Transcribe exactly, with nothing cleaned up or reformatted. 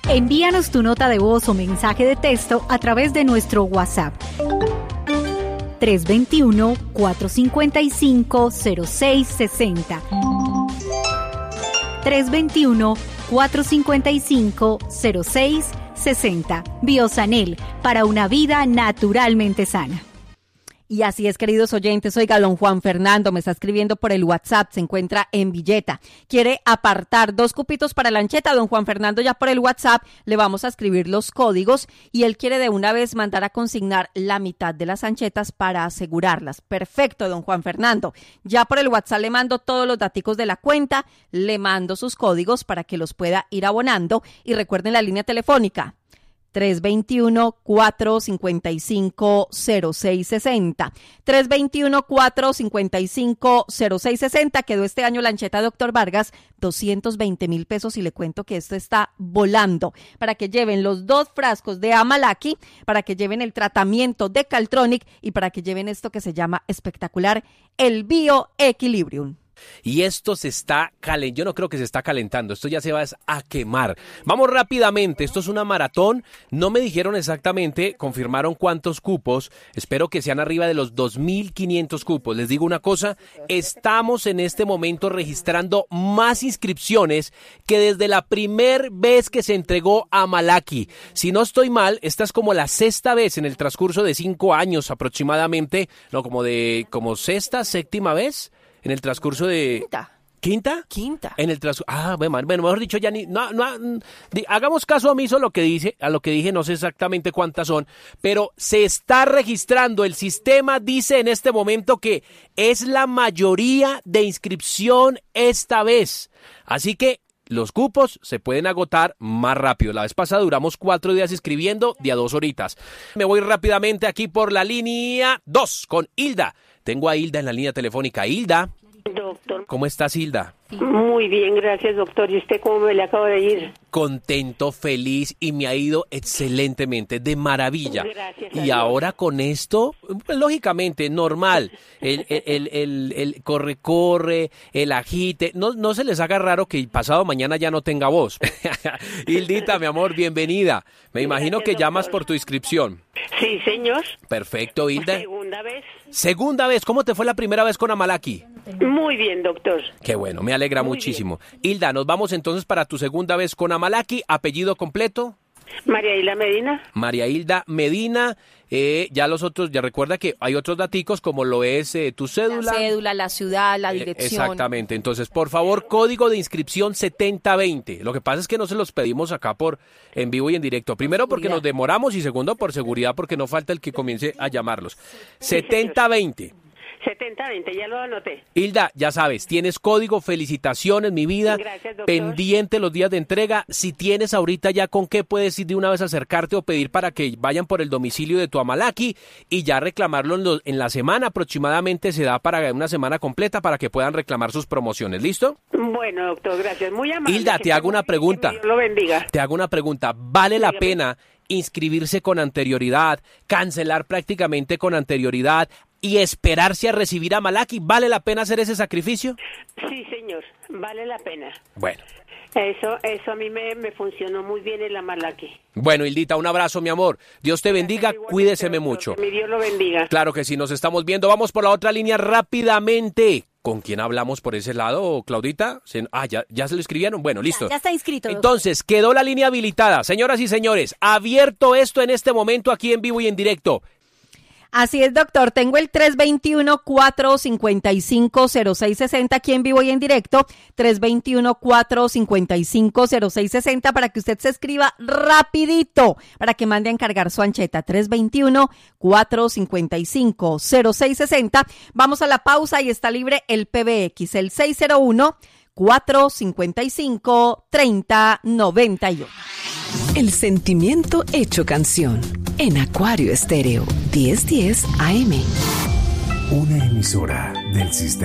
Envíanos tu nota de voz o mensaje de texto a través de nuestro WhatsApp. tres dos uno, cuatro cinco cinco, cero seis seis cero. tres dos uno, cuatro cinco cinco, cero seis seis cero. Biosanel, para una vida naturalmente sana. Y así es, queridos oyentes, oiga, don Juan Fernando me está escribiendo por el WhatsApp, se encuentra en Villeta, quiere apartar dos cupitos para la ancheta. Don Juan Fernando, ya por el WhatsApp le vamos a escribir los códigos y él quiere de una vez mandar a consignar la mitad de las anchetas para asegurarlas. Perfecto, don Juan Fernando, ya por el WhatsApp le mando todos los daticos de la cuenta, le mando sus códigos para que los pueda ir abonando y recuerden la línea telefónica tres dos uno, cuatro cinco cinco, cero seis seis cero. tres dos uno, cuatro cinco cinco, cero seis seis cero. Quedó este año la ancheta Doctor Vargas, doscientos veinte mil pesos y le cuento que esto está volando. Para que lleven los dos frascos de Amalaki, para que lleven el tratamiento de Caltronic y para que lleven esto que se llama espectacular, el Bioequilibrium. Y esto se está calentando, yo no creo que se está calentando, esto ya se va a quemar. Vamos rápidamente, esto es una maratón, no me dijeron exactamente, confirmaron cuántos cupos, espero que sean arriba de los dos mil quinientos cupos. Les digo una cosa, estamos en este momento registrando más inscripciones que desde la primera vez que se entregó a Amalaki. Si no estoy mal, esta es como la sexta vez en el transcurso de cinco años aproximadamente, no, como de, como sexta, séptima vez. En el transcurso de... Quinta. ¿Quinta? Quinta. En el transcurso... Ah, bueno, bueno, mejor dicho, ya ni... No, no, di, hagamos caso omiso a lo que dice, a lo que dije, no sé exactamente cuántas son, pero se está registrando. El sistema dice en este momento que es la mayoría de inscripción esta vez. Así que los cupos se pueden agotar más rápido. La vez pasada duramos cuatro días escribiendo, de a dos horitas. Me voy rápidamente aquí por la línea dos con Hilda. Tengo a Hilda en la línea telefónica. Hilda. Doctor. ¿Cómo estás, Hilda? Muy bien, gracias, doctor. ¿Y usted cómo me le acabo de ir? Contento, feliz y me ha ido excelentemente, de maravilla. Gracias. Y ahora con esto, pues, lógicamente, normal. El, el, el, el, el corre, corre, el agite. No, no se les haga raro que pasado mañana ya no tenga voz. Hildita, mi amor, bienvenida. Me imagino Gracias, que llamas doctor. por tu inscripción. Sí, señor. Perfecto, Hilda. Segunda vez. Segunda vez, ¿cómo te fue la primera vez con Amalaki? Muy bien, doctor. Qué bueno, me alegra Muy muchísimo. Hilda, nos vamos entonces para tu segunda vez con Amalaki. ¿Apellido completo? María Hilda Medina. María Hilda Medina. Eh, ya los otros, ya recuerda que hay otros daticos como lo es eh, tu cédula. La cédula, la ciudad, la Eh, dirección. Exactamente. Entonces, por favor, código de inscripción setenta veinte. Lo que pasa es que no se los pedimos acá por en vivo y en directo. Primero porque nos demoramos y segundo por seguridad porque no falta el que comience a llamarlos. setenta veinte. setenta veinte, ya lo anoté. Hilda, ya sabes, tienes código, felicitaciones, mi vida. Gracias, doctor. Pendiente los días de entrega. Si tienes ahorita ya con qué puedes ir de una vez acercarte o pedir para que vayan por el domicilio de tu Amalaki y ya reclamarlo en, lo, en la semana. Aproximadamente se da para una semana completa para que puedan reclamar sus promociones. ¿Listo? Bueno, doctor, gracias. Muy amable. Hilda, te hago una pregunta. Que Dios lo bendiga. Te hago una pregunta. ¿Vale la Dígame. pena inscribirse con anterioridad, cancelar prácticamente con anterioridad y esperarse a recibir a Amalaki? ¿Vale la pena hacer ese sacrificio? Sí, señor, vale la pena. Bueno. Eso eso a mí me, me funcionó muy bien el Amalaki. Bueno, Hildita, un abrazo, mi amor. Dios te bendiga, Igualmente, cuídeseme doctor, mucho. Que mi Dios lo bendiga. Claro que sí, nos estamos viendo. Vamos por la otra línea rápidamente. ¿Con quién hablamos por ese lado, Claudita? Se- Ah, ¿ya, ya se lo escribieron? Bueno, listo. Ya, ya está inscrito. doctor. Entonces, quedó la línea habilitada. Señoras y señores, abierto esto en este momento aquí en vivo y en directo. Así es, doctor. Tengo el tres dos uno, cuatro cinco cinco, cero seis seis cero aquí en vivo y en directo. tres dos uno, cuatro cinco cinco, cero seis seis cero para que usted se escriba rapidito, para que mande a encargar su ancheta. tres dos uno, cuatro cinco cinco, cero seis seis cero. Vamos a la pausa y está libre el P B X, el seis cero uno, cuatro cinco cinco, tres cero nueve uno. El sentimiento hecho canción en Acuario Estéreo diez diez A M. Una emisora del sistema.